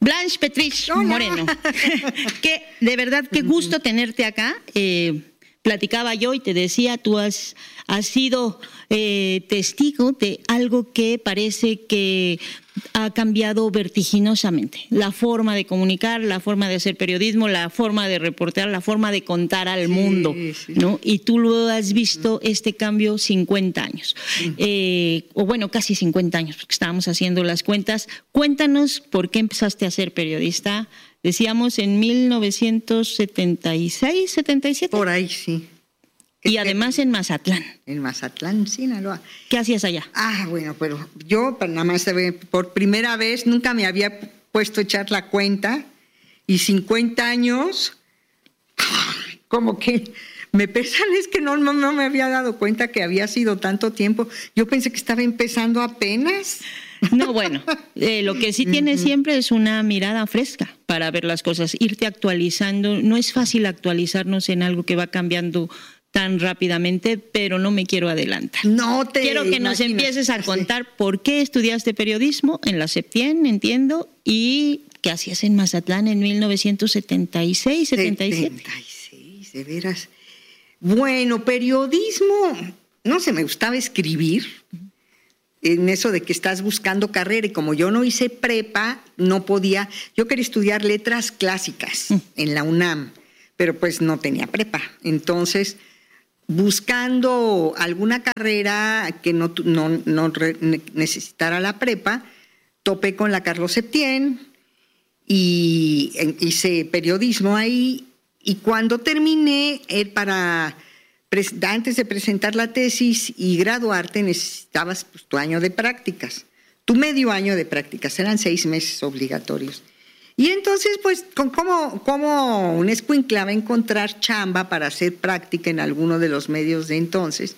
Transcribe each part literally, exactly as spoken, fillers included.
Blanche Petrich Hola. Moreno. Que de verdad, qué gusto tenerte acá. Eh, platicaba yo y te decía, tú has, has sido eh, testigo de algo que parece que ha cambiado vertiginosamente. La forma de comunicar, la forma de hacer periodismo, la forma de reportear, la forma de contar al Sí, mundo, sí. ¿no? Y tú lo has visto, este cambio, cincuenta años. Eh, o bueno, casi cincuenta años, porque estábamos haciendo las cuentas. Cuéntanos por qué empezaste a ser periodista. Decíamos en mil novecientos setenta y seis, setenta y siete. Por ahí, sí. Y además en Mazatlán. En Mazatlán, Sinaloa. ¿Qué hacías allá? Ah, bueno, pero yo nada más por primera vez nunca me había puesto a echar la cuenta y cincuenta años, como que me pesan, es que no, no, no me había dado cuenta que había sido tanto tiempo. Yo pensé que estaba empezando apenas. No, bueno, eh, lo que sí tienes siempre es una mirada fresca para ver las cosas, irte actualizando. No es fácil actualizarnos en algo que va cambiando tan rápidamente, pero no me quiero adelantar. No te Quiero que nos imaginas. empieces a contar por qué estudiaste periodismo en la Septien, entiendo, y qué hacías en Mazatlán en mil novecientos setenta y seis, setenta y siete. setenta y seis, de veras. Bueno, periodismo, no sé, me gustaba escribir. En eso de que estás buscando carrera, y como yo no hice prepa, no podía, yo quería estudiar letras clásicas mm. en la UNAM, pero pues no tenía prepa. Entonces, buscando alguna carrera que no, no, no re, necesitara la prepa, topé con la Carlos Septién y hice periodismo ahí, y cuando terminé, para... antes de presentar la tesis y graduarte necesitabas pues, tu año de prácticas, tu medio año de prácticas, eran seis meses obligatorios. Y entonces, pues, ¿cómo, cómo un escuincla va a encontrar chamba para hacer práctica en alguno de los medios de entonces?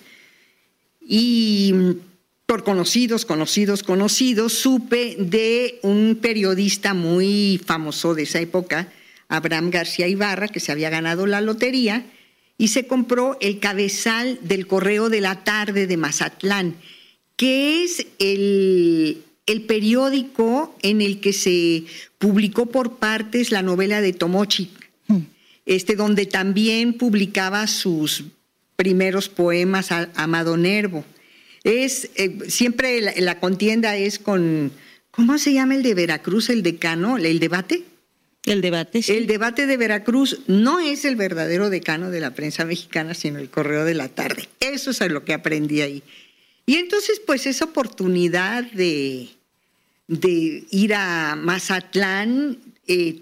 Y por conocidos, conocidos, conocidos, supe de un periodista muy famoso de esa época, Abraham García Ibarra, que se había ganado la lotería, y se compró el cabezal del Correo de la Tarde de Mazatlán, que es el, el periódico en el que se publicó por partes la novela de Tomochi, mm. este, donde también publicaba sus primeros poemas a Amado Nervo. Es, eh, siempre la, la contienda es con, ¿cómo se llama el de Veracruz, el decano, el debate? El debate, sí. El debate de Veracruz no es el verdadero decano de la prensa mexicana, sino el Correo de la Tarde. Eso es lo que aprendí ahí. Y entonces, pues, esa oportunidad de, de ir a Mazatlán eh,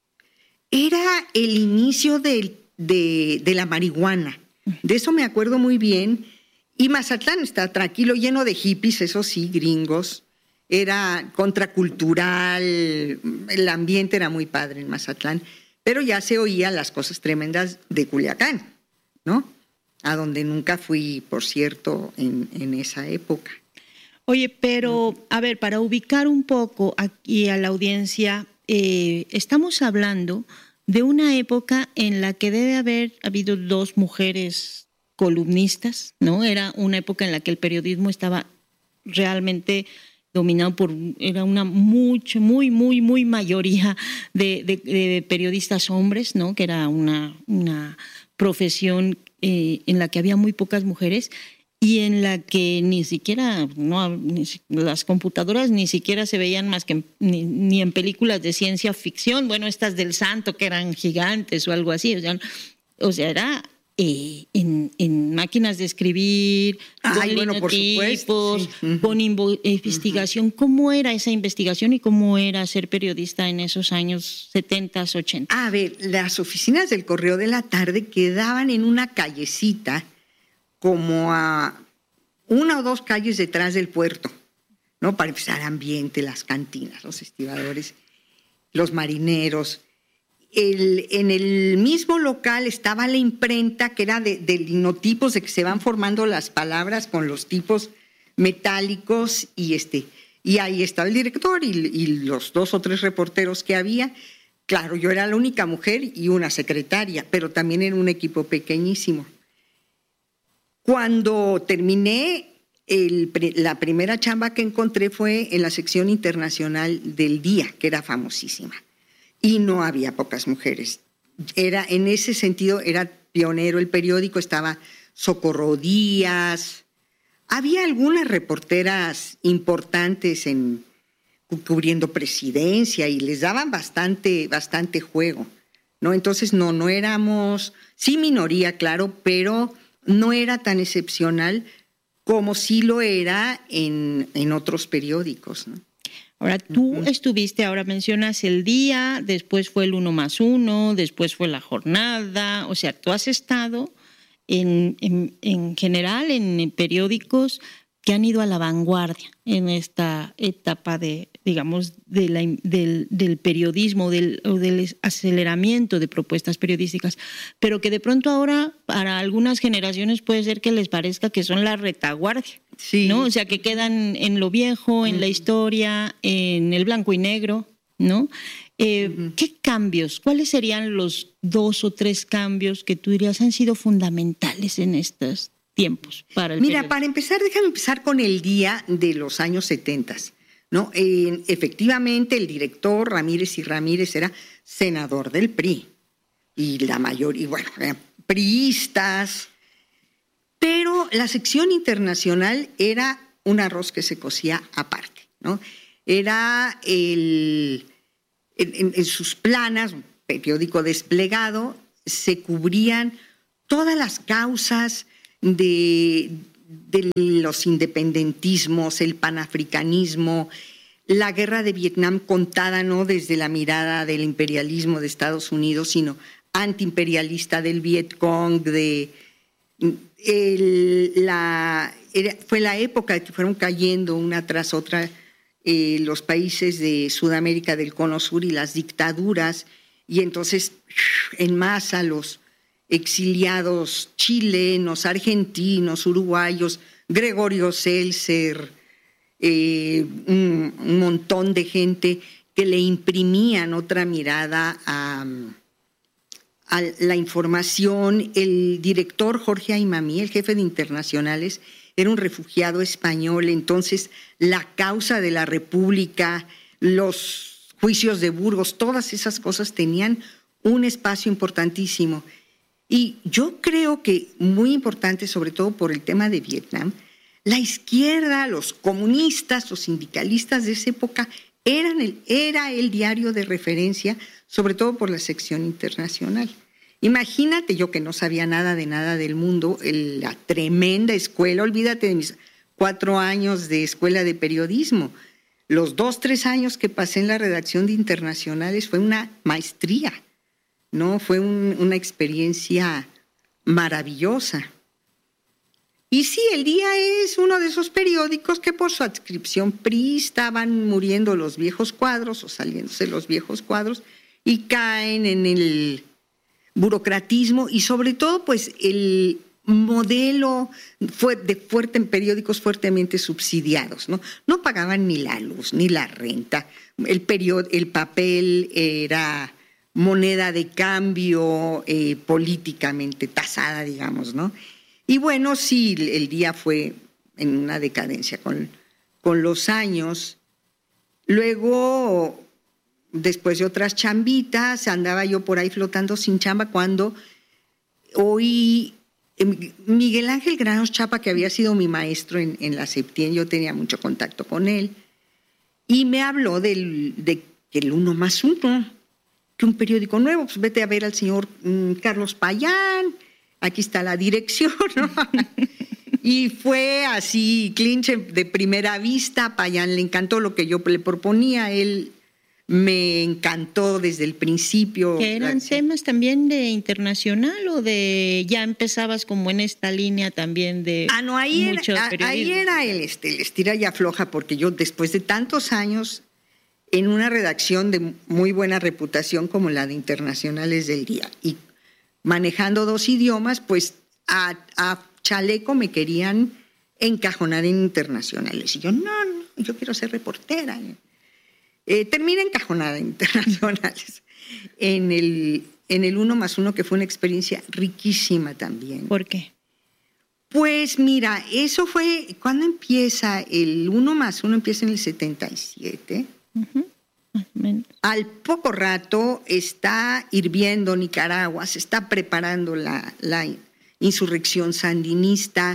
era el inicio de, de, de la marihuana. De eso me acuerdo muy bien. Y Mazatlán está tranquilo, lleno de hippies, eso sí, gringos. Era contracultural, el ambiente era muy padre en Mazatlán, pero ya se oían las cosas tremendas de Culiacán, ¿no? A donde nunca fui, por cierto, en, en esa época. Oye, pero, a ver, para ubicar un poco aquí a la audiencia, eh, estamos hablando de una época en la que debe haber habido dos mujeres columnistas, ¿no? Era una época en la que el periodismo estaba realmente dominado por, era una mucho, muy, muy, muy mayoría de, de, de periodistas hombres, ¿no? Que era una, una profesión eh, en la que había muy pocas mujeres y en la que ni siquiera, no, ni, las computadoras ni siquiera se veían más que en, ni, ni en películas de ciencia ficción, bueno, estas del Santo que eran gigantes o algo así, o sea, o sea era... Eh, en, en máquinas de escribir, Ay, con bueno, por supuesto, linotipos, sí. con invo- investigación. Uh-huh. ¿Cómo era esa investigación y cómo era ser periodista en esos años setenta, ochenta? A ver, las oficinas del Correo de la Tarde quedaban en una callecita como a una o dos calles detrás del puerto, ¿no? Para empezar, ambiente, las cantinas, los estibadores, los marineros. El, en el mismo local estaba la imprenta que era de, de linotipos, de que se van formando las palabras con los tipos metálicos y este y ahí estaba el director y, y los dos o tres reporteros que había. Claro, yo era la única mujer y una secretaria, pero también era un equipo pequeñísimo. Cuando terminé, el, la primera chamba que encontré fue en la sección internacional del Día, que era famosísima. Y no había pocas mujeres. Era, en ese sentido, era pionero el periódico, estaba Socorro Díaz. Había algunas reporteras importantes en, cubriendo presidencia y les daban bastante, bastante juego, ¿no? Entonces, no, no éramos, sí minoría, claro, pero no era tan excepcional como sí lo era en, en otros periódicos, ¿no? Ahora, tú uh-huh. estuviste, ahora mencionas el Día, después fue el Uno más Uno, después fue la Jornada, o sea, tú has estado en, en, en general en periódicos que han ido a la vanguardia en esta etapa de, digamos, de la, del, del periodismo del, o del aceleramiento de propuestas periodísticas, pero que de pronto ahora para algunas generaciones puede ser que les parezca que son la retaguardia, sí. ¿no? O sea, que quedan en lo viejo, en uh-huh. la historia, en el blanco y negro, ¿no? Eh, uh-huh. ¿Qué cambios, cuáles serían los dos o tres cambios que tú dirías han sido fundamentales en estas tiempos para el Mira, periodismo? Para empezar, déjame empezar con el Día de los años setenta, ¿no? Eh, efectivamente, el director Ramírez y Ramírez era senador del P R I y la mayoría, y bueno, eran priistas, pero la sección internacional era un arroz que se cocía aparte, ¿no? Era el, en, en sus planas, un periódico desplegado, se cubrían todas las causas de, de los independentismos, el panafricanismo, la guerra de Vietnam contada no desde la mirada del imperialismo de Estados Unidos, sino antiimperialista del Vietcong, de el, la, era, fue la época que fueron cayendo una tras otra eh, los países de Sudamérica del Cono Sur y las dictaduras, y entonces en masa los exiliados chilenos, argentinos, uruguayos, Gregorio Seltzer, eh, un, un montón de gente que le imprimían otra mirada a, a la información. El director Jorge Aymamí, el jefe de internacionales, era un refugiado español, entonces la causa de la República, los juicios de Burgos, todas esas cosas tenían un espacio importantísimo. Y yo creo que muy importante, sobre todo por el tema de Vietnam, la izquierda, los comunistas, los sindicalistas de esa época eran el, era el diario de referencia, sobre todo por la sección internacional. Imagínate, yo que no sabía nada de nada del mundo, el, la tremenda escuela, olvídate de mis cuatro años de escuela de periodismo, los dos, tres años que pasé en la redacción de internacionales fue una maestría. No, fue un, una experiencia maravillosa. Y sí, el Día es uno de esos periódicos que por su adscripción P R I estaban muriendo los viejos cuadros o saliéndose los viejos cuadros y caen en el burocratismo y sobre todo pues el modelo fue de fuerte en periódicos fuertemente subsidiados, ¿no? No pagaban ni la luz ni la renta. El, period, el papel era moneda de cambio eh, políticamente tasada, digamos, ¿no? Y bueno, sí, el Día fue en una decadencia con, con los años. Luego, después de otras chambitas, andaba yo por ahí flotando sin chamba cuando oí Miguel Ángel Granos Chapa, que había sido mi maestro en, en la Septien, yo tenía mucho contacto con él, y me habló del, de que el uno más uno, que un periódico nuevo, pues vete a ver al señor um, Carlos Payán, aquí está la dirección, ¿no? Y fue así, clinche de primera vista. Payán le encantó lo que yo le proponía, él me encantó desde el principio. ¿Que eran la... temas también de internacional o de ya empezabas como en esta línea también de ah, no, ahí mucho era, periodismo? Ahí era el, este, el estira y afloja, porque yo después de tantos años en una redacción de muy buena reputación como la de Internacionales del Día y manejando dos idiomas, pues a, a chaleco me querían encajonar en internacionales. Y yo, no, no, yo quiero ser reportera. Eh, terminé encajonada en internacionales. En el, en el uno más uno, que fue una experiencia riquísima también. ¿Por qué? Pues mira, eso fue, ¿cuándo empieza? El uno más uno empieza en el setenta y siete. Uh-huh. Más o menos. Al poco rato está hirviendo Nicaragua, se está preparando la, la insurrección sandinista.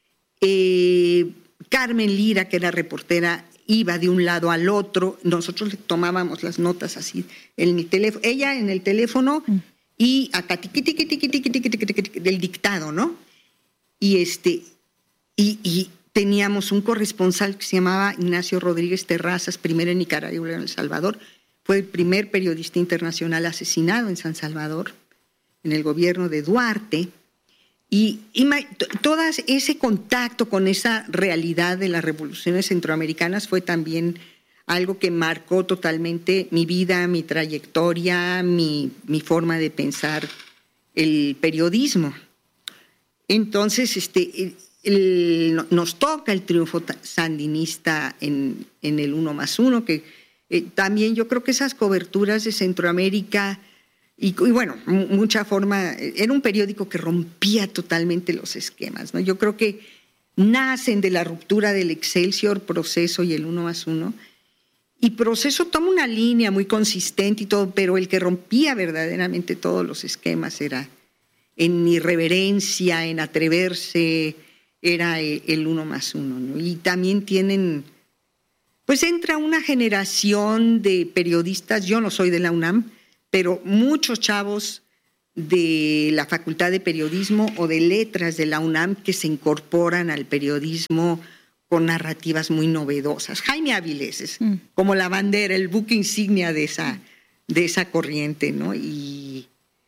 Eh, Carmen Lira, que era reportera, iba de un lado al otro. Nosotros le tomábamos las notas así en el teléfono. Ella en el teléfono mm. y acá tiqui, tiqui, tiqui, tiqui, tiqui, tiqui, tiqui, del dictado, ¿no? Y este y, y teníamos un corresponsal que se llamaba Ignacio Rodríguez Terrazas, primero en Nicaragua y en El Salvador. Fue el primer periodista internacional asesinado en San Salvador, en el gobierno de Duarte. Y, y todo ese contacto con esa realidad de las revoluciones centroamericanas fue también algo que marcó totalmente mi vida, mi trayectoria, mi, mi forma de pensar el periodismo. Entonces, este, el, el, nos toca el triunfo sandinista en, en el uno más uno, que eh, también yo creo que esas coberturas de Centroamérica... Y, y bueno, mucha forma, era un periódico que rompía totalmente los esquemas, ¿no? Yo creo que nacen de la ruptura del Excelsior, Proceso y el uno más uno, y Proceso toma una línea muy consistente y todo, pero el que rompía verdaderamente todos los esquemas era en irreverencia, en atreverse, era el uno más uno, ¿no? Y también tienen, pues entra una generación de periodistas, yo no soy de la UNAM, pero muchos chavos de la Facultad de Periodismo o de Letras de la UNAM que se incorporan al periodismo con narrativas muy novedosas. Jaime Avilés es mm. como la bandera, el buque insignia de esa, de esa corriente, ¿no? Y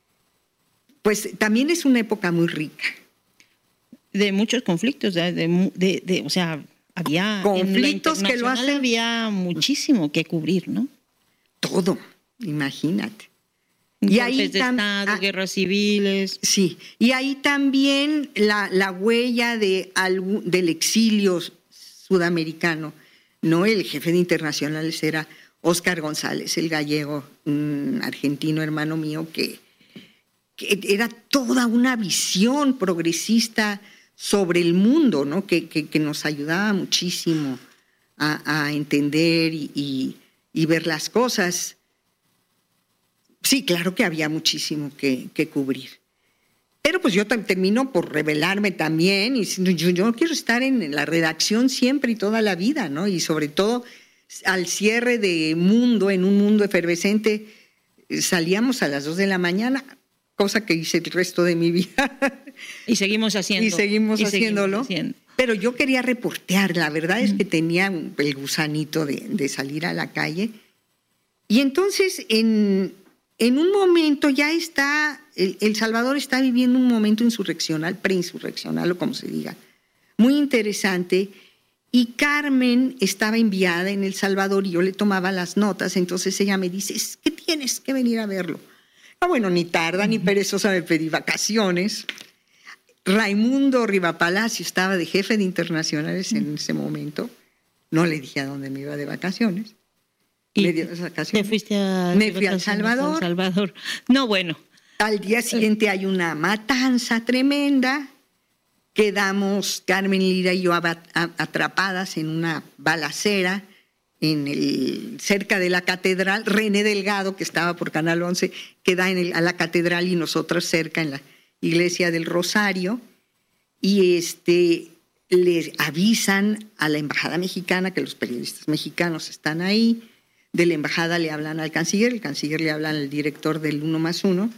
pues también es una época muy rica. De muchos conflictos, de, de, de, de, o sea, había... Conflictos en la que lo hacen... había muchísimo que cubrir, ¿no? Todo, imagínate. Y ahí de Estado, ah, guerras civiles. Sí, y ahí también la, la huella de algún, del exilio sudamericano, ¿no? El jefe de internacionales era Óscar González, el gallego, un argentino hermano mío, que, que era toda una visión progresista sobre el mundo, ¿no? Que, que, que nos ayudaba muchísimo a, a entender y, y, y ver las cosas. Sí, claro que había muchísimo que, que cubrir. Pero pues yo termino por revelarme también y yo, yo no quiero estar en la redacción siempre y toda la vida, ¿no? Y sobre todo al cierre de Mundo, en un mundo efervescente, salíamos a las dos de la mañana, cosa que hice el resto de mi vida. Y seguimos haciendo. Y seguimos y haciéndolo. Seguimos haciendo. Pero yo quería reportear, la verdad es que tenía el gusanito de, de salir a la calle. Y entonces en... En un momento ya está, el, el Salvador está viviendo un momento insurreccional, preinsurreccional o como se diga, muy interesante. Y Carmen estaba enviada en El Salvador y yo le tomaba las notas. Entonces ella me dice, es que tienes que venir a verlo. Ah, bueno, ni tarda ni perezosa me pedí vacaciones. Raimundo Rivapalacio estaba de jefe de internacionales en ese momento. No le dije a dónde me iba de vacaciones. ¿Y te fuiste a, me fui a El Salvador. a Salvador? No, bueno. Al día siguiente hay una matanza tremenda. Quedamos, Carmen Lira y yo, atrapadas en una balacera en el, cerca de la catedral. René Delgado, que estaba por Canal once, queda en el, a la catedral y nosotros cerca en la iglesia del Rosario. Y este, les avisan a la embajada mexicana que los periodistas mexicanos están ahí. De la embajada le hablan al canciller, el canciller le habla al director del uno más uno,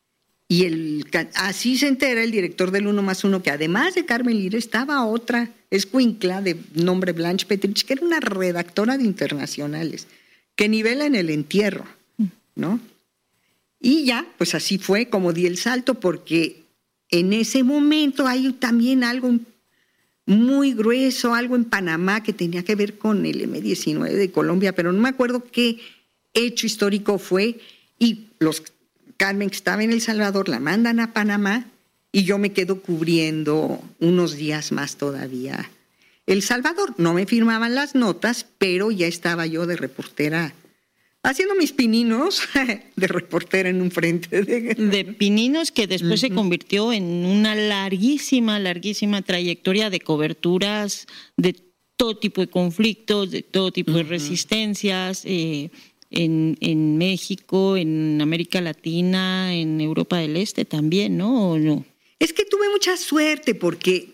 y el, así se entera el director del uno más uno que además de Carmen Lira estaba otra escuincla de nombre Blanche Petrich, que era una redactora de internacionales, que nivela en el entierro, ¿no? Y ya, pues así fue como di el salto, porque en ese momento hay también algo muy grueso, algo en Panamá que tenía que ver con el eme diecinueve de Colombia, pero no me acuerdo qué hecho histórico fue, y los Carmen, que estaba en El Salvador, la mandan a Panamá y yo me quedo cubriendo unos días más todavía El Salvador. No me firmaban las notas, pero ya estaba yo de reportera haciendo mis pininos de reportera en un frente. De, de pininos que después uh-huh. se convirtió en una larguísima, larguísima trayectoria de coberturas de todo tipo de conflictos, de todo tipo uh-huh. de resistencias, eh, en, en México, en América Latina, en Europa del Este también, ¿no? ¿O no? Es que tuve mucha suerte porque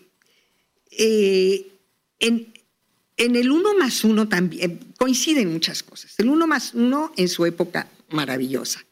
eh, en, en el uno más uno también coinciden muchas cosas. El uno más uno en su época maravillosa.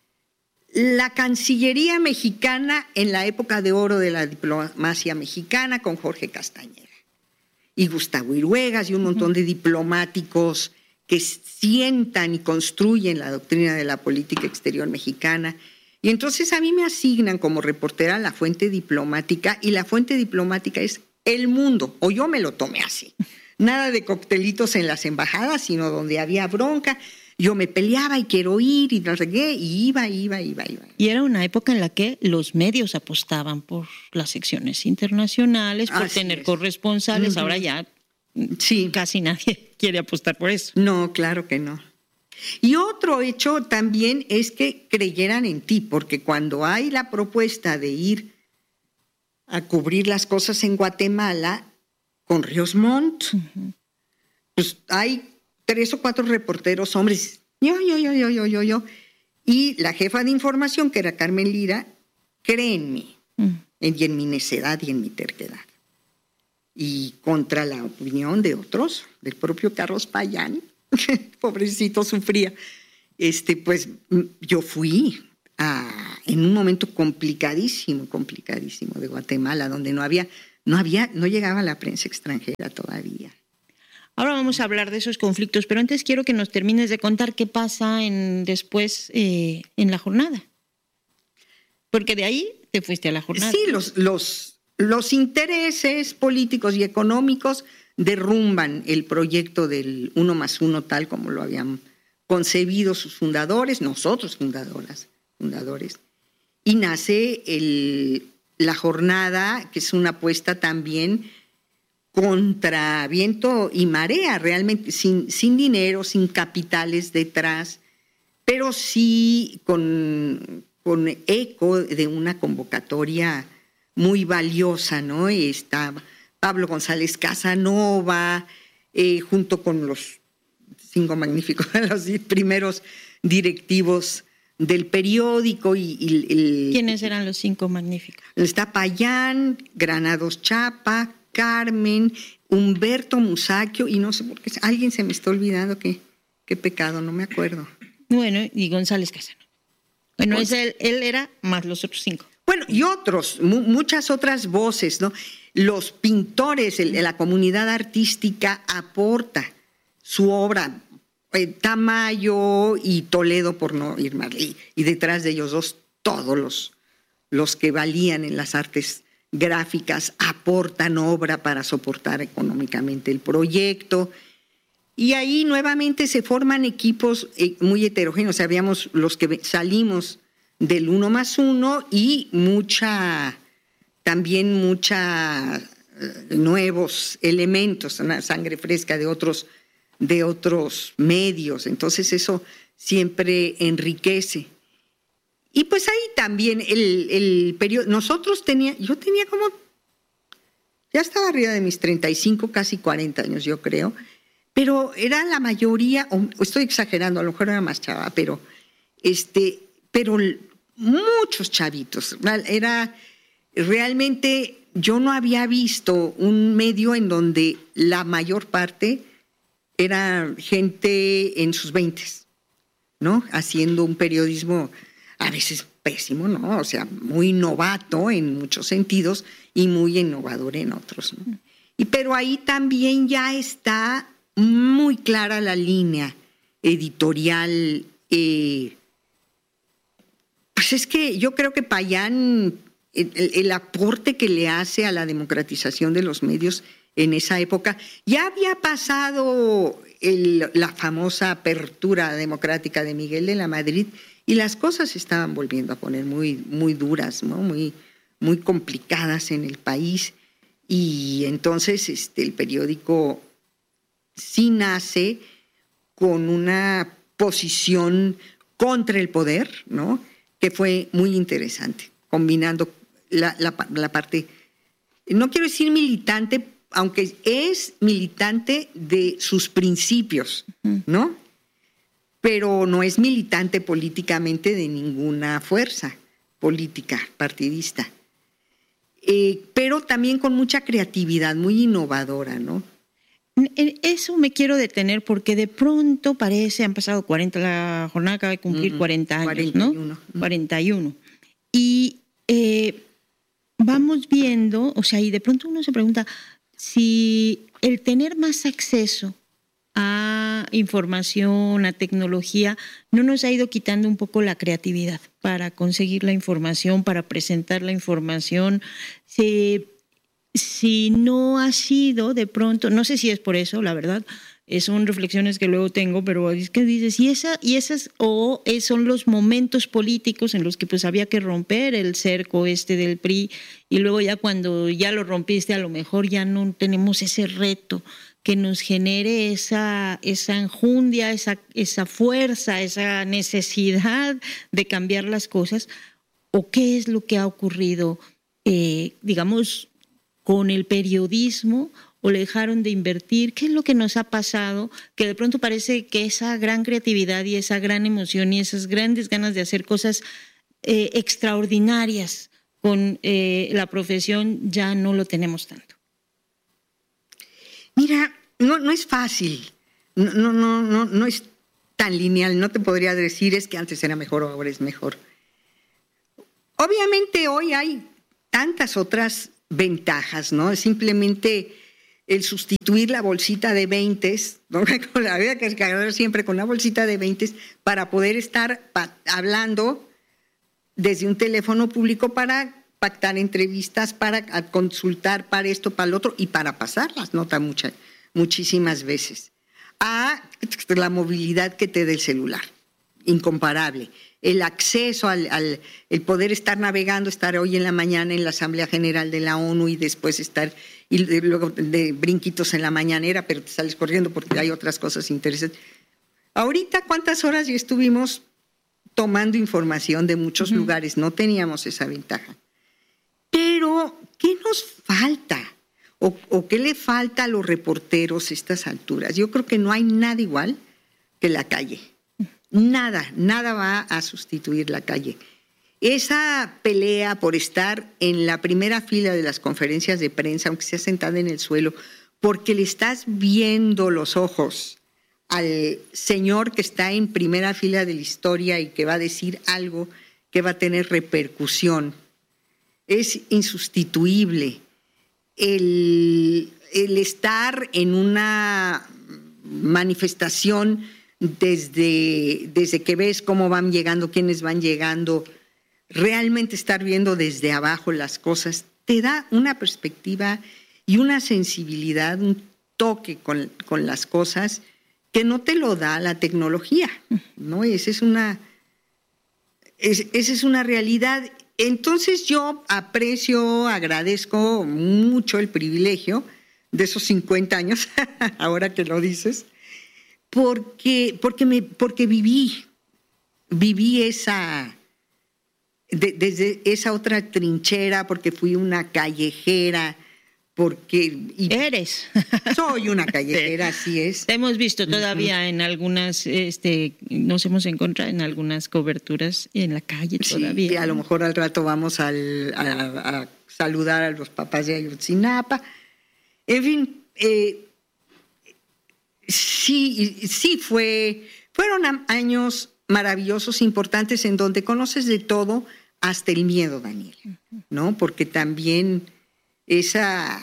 La Cancillería mexicana en la época de oro de la diplomacia mexicana con Jorge Castañeda y Gustavo Iruegas y un montón de diplomáticos que sientan y construyen la doctrina de la política exterior mexicana. Y entonces a mí me asignan como reportera la fuente diplomática, y la fuente diplomática es el mundo, o yo me lo tomé así. Nada de coctelitos en las embajadas, sino donde había bronca. Yo me peleaba y quiero ir y no sé qué, y iba, iba, iba, iba. Y era una época en la que los medios apostaban por las secciones internacionales, por así tener es. corresponsales. Uh-huh. Ahora ya sí. casi nadie quiere apostar por eso. No, claro que no. Y otro hecho también es que creyeran en ti, porque cuando hay la propuesta de ir a cubrir las cosas en Guatemala con Ríos Montt, uh-huh. pues hay tres o cuatro reporteros hombres, yo, yo, yo, yo, yo, yo, yo, y la jefa de información, que era Carmen Lira, cree en mí, uh-huh. y en mi necedad y en mi terquedad. Y contra la opinión de otros, del propio Carlos Payán, pobrecito sufría, este, pues yo fui a, en un momento complicadísimo, complicadísimo de Guatemala, donde no había, no había, no llegaba la prensa extranjera todavía. Ahora vamos a hablar de esos conflictos, pero antes quiero que nos termines de contar qué pasa en, después eh, en la jornada. Porque de ahí te fuiste a la jornada. Sí, los, los, los intereses políticos y económicos derrumban el proyecto del uno más uno tal como lo habían concebido sus fundadores, nosotros fundadoras, fundadores, y nace el, la jornada, que es una apuesta también contra viento y marea, realmente sin, sin dinero, sin capitales detrás, pero sí con, con eco de una convocatoria muy valiosa, ¿no? Y está Pablo González Casanova, eh, junto con los cinco magníficos, los primeros directivos del periódico. Y, y el, ¿Quiénes eran los cinco magníficos? Está Payán, Granados Chapa, Carmen, Humberto Musacchio, y no sé por qué, alguien se me está olvidando, qué, qué pecado, no me acuerdo. Bueno, y González Casanova. Bueno, pues, él, él era más los otros cinco. Bueno, y otros, mu- muchas otras voces, ¿no? Los pintores, el, la comunidad artística aporta su obra, eh, Tamayo y Toledo, por no ir más, y, y detrás de ellos dos, todos los, los que valían en las artes gráficas aportan obra para soportar económicamente el proyecto. Y ahí nuevamente se forman equipos eh, muy heterogéneos. Habíamos los que salimos del uno más uno y mucha... también mucha uh, nuevos elementos, una sangre fresca de otros, de otros medios. Entonces eso siempre enriquece. Y pues ahí también el, el periodo, nosotros tenía, yo tenía como, ya estaba arriba de mis treinta y cinco, casi cuarenta años yo creo, pero era la mayoría, o estoy exagerando, a lo mejor era más chava, pero, este, pero muchos chavitos, era... Realmente yo no había visto un medio en donde la mayor parte era gente en sus veintes, ¿no? Haciendo un periodismo a veces pésimo, ¿no? O sea, muy novato en muchos sentidos y muy innovador en otros, ¿no? Y pero ahí también ya está muy clara la línea editorial. Eh, pues es que yo creo que Payán... El, el aporte que le hace a la democratización de los medios en esa época. Ya había pasado el, la famosa apertura democrática de Miguel de la Madrid y las cosas se estaban volviendo a poner muy, muy duras, ¿no? muy, muy complicadas en el país. Y entonces este, el periódico sí nace con una posición contra el poder, ¿no? Que fue muy interesante, combinando la, la, la parte, no quiero decir militante, aunque es militante de sus principios, ¿no? Pero no es militante políticamente de ninguna fuerza política partidista. Eh, pero también con mucha creatividad, muy innovadora, ¿no? En eso me quiero detener porque de pronto parece, han pasado cuarenta, la jornada acaba de cumplir uh-huh. cuarenta años, cuarenta y uno. ¿No? Uh-huh. cuarenta y uno. Y eh, vamos viendo, o sea, y de pronto uno se pregunta si el tener más acceso a información, a tecnología, no nos ha ido quitando un poco la creatividad para conseguir la información, para presentar la información. Si, si no ha sido de pronto, no sé si es por eso, la verdad, son reflexiones que luego tengo, pero es que dices, y, esa, y esas, o son los momentos políticos en los que pues había que romper el cerco este del P R I, y luego ya cuando ya lo rompiste, a lo mejor ya no tenemos ese reto que nos genere esa, esa enjundia, esa, esa fuerza, esa necesidad de cambiar las cosas, o qué es lo que ha ocurrido, eh, digamos, con el periodismo, o le dejaron de invertir, qué es lo que nos ha pasado, que de pronto parece que esa gran creatividad y esa gran emoción y esas grandes ganas de hacer cosas eh, extraordinarias con eh, la profesión ya no lo tenemos tanto. Mira, no, no es fácil, no, no, no, no, no es tan lineal, no te podría decir es que antes era mejor o ahora es mejor. Obviamente hoy hay tantas otras ventajas, ¿no? Simplemente el sustituir la bolsita de veintes, ¿no? Había que cargar siempre con la bolsita de veintes para poder estar pa- hablando desde un teléfono público para pactar entrevistas, para consultar, para esto, para lo otro y para pasar las notas muchas, muchísimas veces. A la movilidad que te da el celular, incomparable. El acceso al, al el poder estar navegando, estar hoy en la mañana en la Asamblea General de la ONU y después estar y luego de brinquitos en la mañanera, pero te sales corriendo porque hay otras cosas interesantes. Ahorita, ¿cuántas horas ya estuvimos tomando información de muchos uh-huh. lugares? No teníamos esa ventaja. Pero, ¿qué nos falta? ¿O, o qué le falta a los reporteros a estas alturas? Yo creo que no hay nada igual que la calle. Nada, nada va a sustituir la calle. Esa pelea por estar en la primera fila de las conferencias de prensa, aunque sea sentada en el suelo, porque le estás viendo los ojos al señor que está en primera fila de la historia y que va a decir algo que va a tener repercusión, es insustituible. El, el estar en una manifestación desde, desde que ves cómo van llegando, quiénes van llegando, realmente estar viendo desde abajo las cosas, te da una perspectiva y una sensibilidad, un toque con, con las cosas que no te lo da la tecnología, ¿no? Esa es una, es, esa es una realidad. Entonces yo aprecio, agradezco mucho el privilegio de esos cincuenta años, ahora que lo dices, porque, porque, me, porque viví, viví esa, de, desde esa otra trinchera, porque fui una callejera, porque... Y Eres. Soy una callejera, así es. Te hemos visto todavía uh-huh. en algunas, este, nos hemos encontrado en algunas coberturas en la calle todavía. Sí, y a lo mejor al rato vamos al, a, a saludar a los papás de Ayotzinapa. En fin, eh, sí, sí fue, fueron años maravillosos, importantes, en donde conoces de todo, hasta el miedo, Daniel, ¿no? Porque también esa,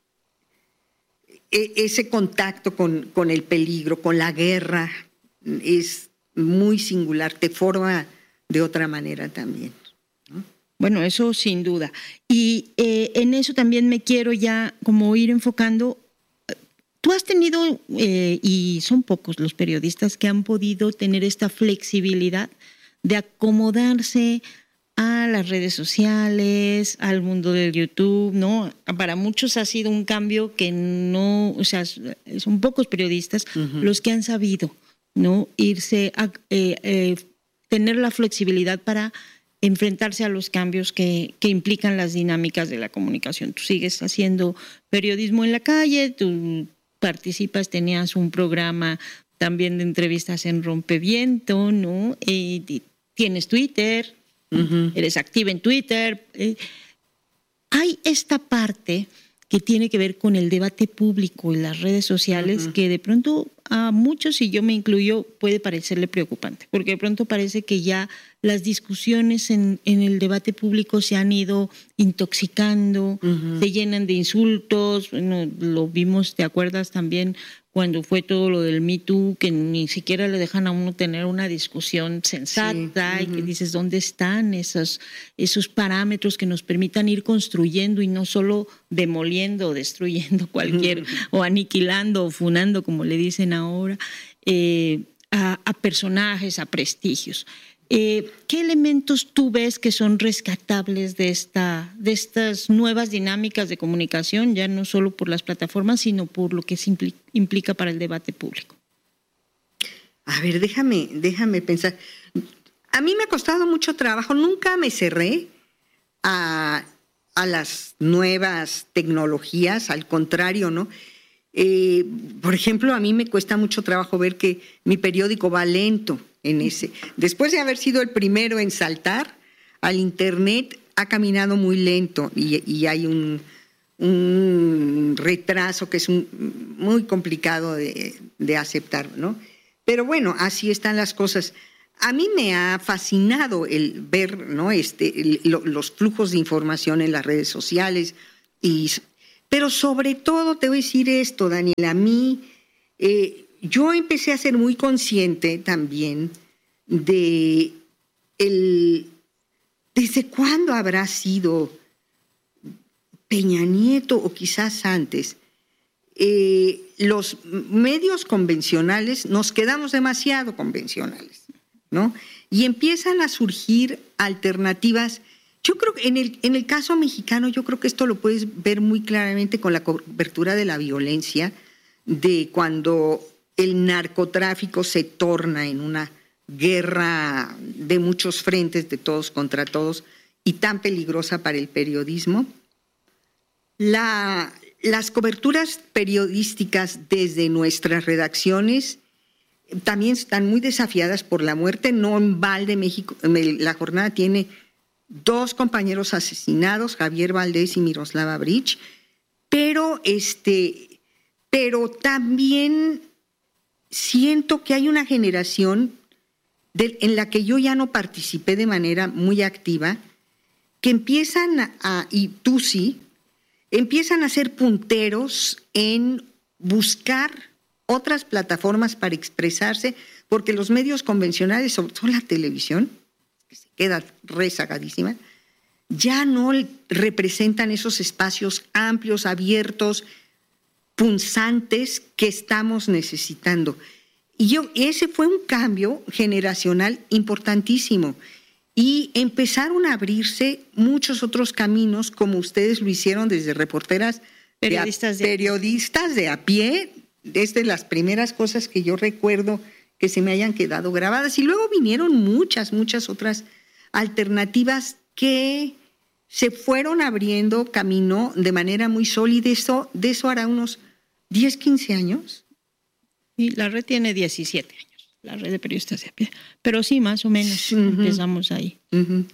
ese contacto con, con el peligro, con la guerra, es muy singular, te forma de otra manera también, ¿no? Bueno, eso sin duda. Y eh, en eso también me quiero ya como ir enfocando. Tú has tenido, eh, y son pocos los periodistas que han podido tener esta flexibilidad de acomodarse a las redes sociales, al mundo del YouTube, ¿no? Para muchos ha sido un cambio que no, o sea, son pocos periodistas uh-huh. los que han sabido ¿no? Irse a eh, eh, tener la flexibilidad para enfrentarse a los cambios que, que implican las dinámicas de la comunicación. Tú sigues haciendo periodismo en la calle, tú participas, tenías un programa también de entrevistas en Rompeviento, ¿no? Y tienes Twitter, uh-huh. eres activa en Twitter. Eh, hay esta parte que tiene que ver con el debate público y las redes sociales, uh-huh. que de pronto a muchos, y yo me incluyo, puede parecerle preocupante, porque de pronto parece que ya las discusiones en, en el debate público se han ido intoxicando, uh-huh. se llenan de insultos. Bueno, lo vimos, ¿te acuerdas también cuando fue todo lo del Me Too, que ni siquiera le dejan a uno tener una discusión sensata, sí. uh-huh. y que dices, ¿dónde están esos, esos parámetros que nos permitan ir construyendo y no solo demoliendo o destruyendo cualquier, uh-huh. o aniquilando o funando, como le dicen ahora, eh, a, a personajes, a prestigios? Eh, ¿Qué elementos tú ves que son rescatables de, esta, de estas nuevas dinámicas de comunicación, ya no solo por las plataformas, sino por lo que se implica, implica para el debate público? A ver, déjame, déjame pensar. A mí me ha costado mucho trabajo, nunca me cerré a, a las nuevas tecnologías, al contrario, ¿no? Eh, por ejemplo, a mí me cuesta mucho trabajo ver que mi periódico va lento en ese. Después de haber sido el primero en saltar al Internet, ha caminado muy lento y, y hay un, un retraso que es un, muy complicado de, de aceptar, ¿no? Pero bueno, así están las cosas. A mí me ha fascinado el ver, ¿no? este, el, lo, los flujos de información en las redes sociales, y, pero sobre todo te voy a decir esto, Daniela, a mí... Eh, yo empecé a ser muy consciente también de el, desde cuándo habrá sido Peña Nieto o quizás antes, eh, los medios convencionales, nos quedamos demasiado convencionales, ¿no? Y empiezan a surgir alternativas. Yo creo que en el, en el caso mexicano, yo creo que esto lo puedes ver muy claramente con la cobertura de la violencia, de cuando el narcotráfico se torna en una guerra de muchos frentes, de todos contra todos, y tan peligrosa para el periodismo. La, las coberturas periodísticas desde nuestras redacciones también están muy desafiadas por la muerte. No en balde México, la jornada tiene dos compañeros asesinados, Javier Valdés y Miroslava Bridge, pero, este, pero también siento que hay una generación de, en la que yo ya no participé de manera muy activa, que empiezan a, y tú sí, empiezan a ser punteros en buscar otras plataformas para expresarse, porque los medios convencionales, sobre todo la televisión, que se queda rezagadísima, ya no representan esos espacios amplios, abiertos, punzantes que estamos necesitando. Y yo, ese fue un cambio generacional importantísimo. Y empezaron a abrirse muchos otros caminos, como ustedes lo hicieron desde reporteras, periodistas de, a, de, periodistas de a pie, desde las primeras cosas que yo recuerdo que se me hayan quedado grabadas. Y luego vinieron muchas, muchas otras alternativas que se fueron abriendo camino de manera muy sólida. Eso, de eso hará unos diez, quince años. Y la red tiene diecisiete años, la red de periodistas de a pie. Pero sí, más o menos, uh-huh. empezamos ahí. Uh-huh.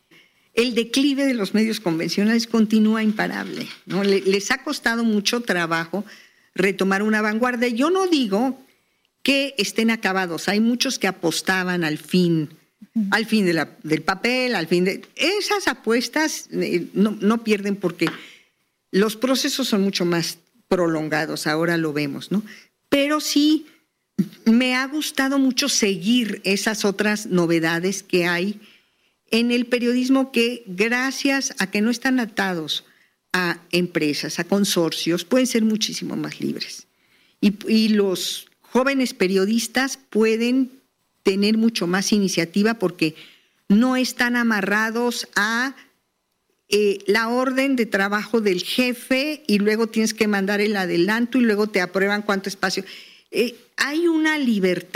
El declive de los medios convencionales continúa imparable, ¿no? Les ha costado mucho trabajo retomar una vanguardia. Yo no digo que estén acabados. Hay muchos que apostaban al fin, uh-huh. al fin de la, del papel, al fin de... Esas apuestas eh, no, no pierden, porque los procesos son mucho más prolongados, ahora lo vemos, ¿no? Pero sí me ha gustado mucho seguir esas otras novedades que hay en el periodismo, que gracias a que no están atados a empresas, a consorcios, pueden ser muchísimo más libres. Y, y los jóvenes periodistas pueden tener mucho más iniciativa, porque no están amarrados a eh, la orden de trabajo del jefe, y luego tienes que mandar el adelanto y luego te aprueban cuánto espacio. Eh, hay una libertad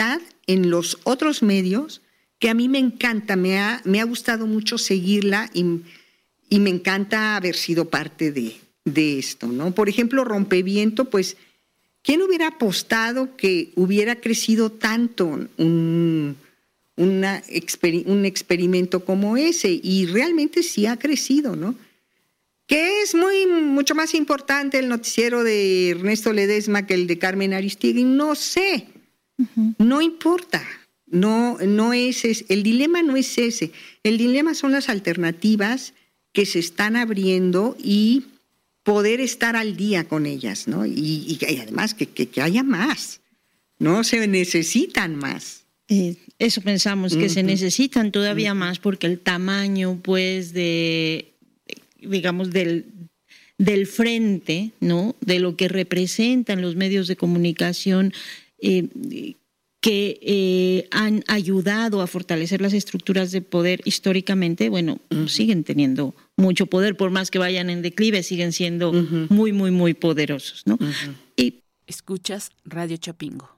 en los otros medios que a mí me encanta, me ha, me ha gustado mucho seguirla y, y me encanta haber sido parte de, de esto, ¿no? Por ejemplo, Rompeviento, pues, ¿quién hubiera apostado que hubiera crecido tanto un, una, un experimento como ese? Y realmente sí ha crecido, ¿no? Que es muy, mucho más importante el noticiero de Ernesto Ledesma que el de Carmen Aristegui, no sé, uh-huh. no importa. No, no es, es, el dilema no es ese. El dilema son las alternativas que se están abriendo y poder estar al día con ellas, ¿no? Y, y además que, que, que haya más, ¿no? Se necesitan más. Eh, eso pensamos, que uh-huh. se necesitan todavía uh-huh. más porque el tamaño, pues, de, digamos, del, del frente, ¿no? De lo que representan los medios de comunicación, eh, que eh, han ayudado a fortalecer las estructuras de poder históricamente, bueno, uh-huh. siguen teniendo mucho poder, por más que vayan en declive, siguen siendo uh-huh. muy, muy, muy poderosos, ¿no? Uh-huh. Y escuchas Radio Chapingo.